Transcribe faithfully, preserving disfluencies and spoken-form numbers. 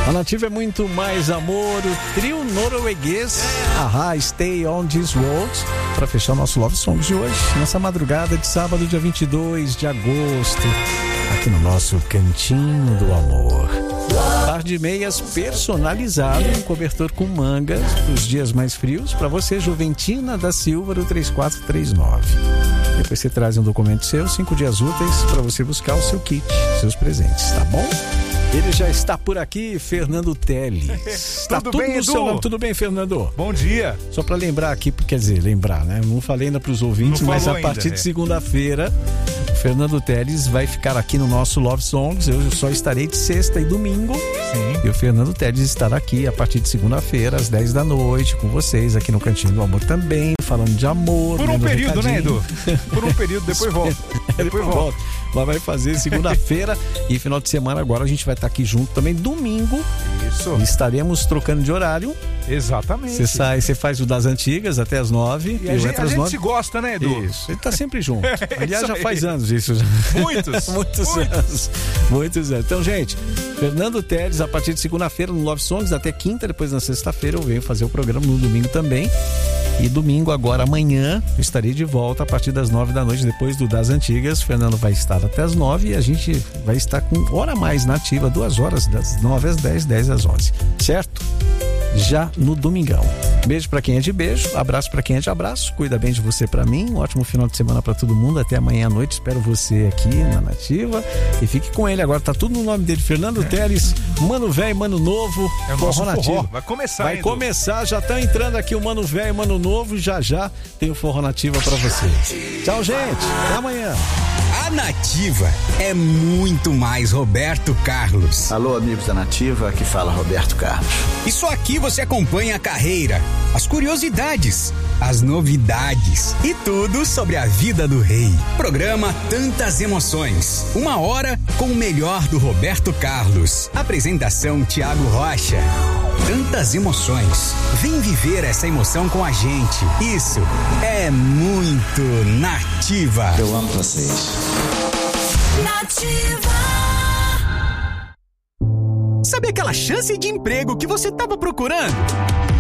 A Nativa é muito mais amor, o trio norueguês Aha, Stay on This World, para fechar o nosso Love Songs de hoje, nessa madrugada de sábado, dia vinte e dois de agosto, aqui no nosso Cantinho do Amor. Par de meias personalizado, um cobertor com mangas nos dias mais frios, para você, Juventina da Silva, do três quatro três nove. Depois você traz um documento seu, cinco dias úteis, para você buscar o seu kit, seus presentes, tá bom? Ele já está por aqui, Fernando Teles. Tá tudo, tudo bem, no Edu? seu nome. Tudo bem, Fernando? Bom dia. Só para lembrar aqui, quer dizer, lembrar, né? Não falei ainda para os ouvintes, Não mas a falou partir ainda, de é. segunda-feira, o Fernando Teles vai ficar aqui no nosso Love Songs. Eu só estarei de sexta e domingo. Sim. E o Fernando Teles estará aqui a partir de segunda-feira, às dez da noite, com vocês, aqui no Cantinho do Amor também, falando de amor. Por um lendo período, né, recadinho. Edu? Por um período, depois volta. Depois volta. Mas vai fazer segunda-feira e final de semana agora a gente vai estar aqui junto também. Domingo, Isso. estaremos trocando de horário. Exatamente. Você sai, você faz o das antigas até as nove. E a eu gente, entro a às gente nove. se gosta, né, Edu? Isso, ele tá sempre junto. Aliás, Isso já aí. faz anos isso. já. Muitos. Muitos, Muitos. anos. Muitos anos. Então, gente, Fernando Teles, a partir de segunda-feira no Love Songs, até quinta, depois na sexta-feira eu venho fazer o programa, no domingo também. E domingo, agora, amanhã, eu estarei de volta a partir das nove da noite, depois do Das Antigas. O Fernando vai estar até as nove e a gente vai estar com hora a mais na ativa, duas horas, das nove às dez, dez às onze. Certo? Já no domingão. Beijo pra quem é de beijo, abraço pra quem é de abraço, cuida bem de você pra mim, um ótimo final de semana pra todo mundo, até amanhã à noite, espero você aqui na Nativa e fique com ele agora, tá tudo no nome dele, Fernando Teles, Mano Velho, Mano Novo, É o nosso Forró forró. Nativa. Vai começar, Vai hein, Edu? começar, já tá entrando aqui o Mano Velho, Mano Novo, já já tem o Forró Nativa pra você. Tchau, gente, até amanhã. A Nativa é muito mais Roberto Carlos. Alô, amigos da Nativa, aqui fala Roberto Carlos. Isso aqui você acompanha a carreira, as curiosidades, as novidades e tudo sobre a vida do rei. Programa Tantas Emoções. Uma hora com o melhor do Roberto Carlos. Apresentação Tiago Rocha. Tantas emoções. Vem viver essa emoção com a gente. Isso é muito Nativa. Eu amo vocês. Nativa. Sabe aquela chance de emprego que você estava procurando?